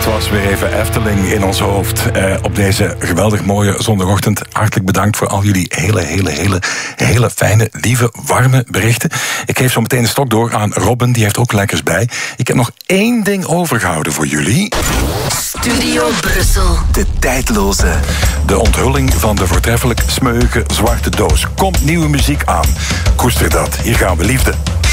was weer even Efteling in ons hoofd op deze geweldig mooie zondagochtend. Hartelijk bedankt voor al jullie hele fijne, lieve, warme berichten. Ik geef zo meteen de stok door aan Robin, die heeft ook lekkers bij. Ik heb nog 1 ding overgehouden voor jullie. Studio Brussel. De tijdloze. De onthulling van de voortreffelijk smeuïge zwarte doos. Komt nieuwe muziek aan. Koester dat. Hier gaan we, liefde.